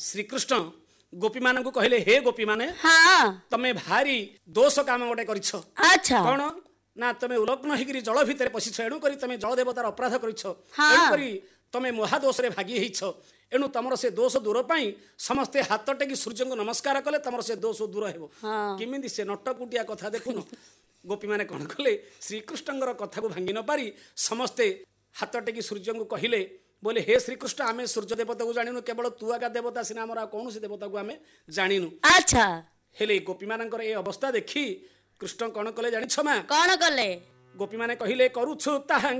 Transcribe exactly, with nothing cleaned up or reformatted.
ଶ୍ରୀକୃଷ୍ଣ ଗୋପୀ ମାନଙ୍କୁ କହିଲେ ହେ ଗୋପୀ ମାନେ ହଁ ତମେ ଭାରି ଦୋଷ କାମ ଗୋଟେ କରିଛ। ଆଚ୍ଛା କଣ ନା ତମେ ଉଲଗ୍ନ ହେଇକିରି ଜଳ ଭିତରେ ପଶିଛ, ଏଣୁ କରି ତମେ ଜଳ ଦେବତାର ଅପରାଧ କରିଛ, ହଁ। ଏଣୁ କରି ତମେ ମହାଦୋଷରେ ଭାଗି ହେଇଛ। ଏଣୁ ତମର ସେ ଦୋଷ ଦୂର ପାଇଁ ସମସ୍ତେ ହାତ ଟେକି ସୂର୍ଯ୍ୟଙ୍କୁ ନମସ୍କାର କଲେ ତମର ସେ ଦୋଷ ଦୂର ହେବ। ହଁ। କେମିତି ସେ ନଟକୁଟିଆ କଥା ଦେଖୁନ। ଗୋପୀମାନେ କଣ କଲେ ଶ୍ରୀକୃଷ୍ଣଙ୍କର କଥାକୁ ଭାଙ୍ଗି ନ ପାରି ସମସ୍ତେ ହାତ ଟେକି ସୂର୍ଯ୍ୟଙ୍କୁ କହିଲେ ବୋଲେ ହେ ଶ୍ରୀକୃଷ୍ଣ ଆମେ ସୂର୍ଯ୍ୟ ଦେବତାକୁ ଜାଣିନୁ, କେବଳ ତୁ ଆକା ଦେବତା ସିନା, ଆମର ଆଉ କୌଣସି ଦେବତାକୁ ଆମେ ଜାଣିନୁ। ଆଚ୍ଛା ହେଲେ ଗୋପୀମାନଙ୍କର ଏ ଅବସ୍ଥା ଦେଖି କୃଷ୍ଣ କଣ କଲେ ଜାଣିଛ ମା? କଣ କଲେ? ଗୋପୀମାନେ କହିଲେ କରୁଛୁ ତାହା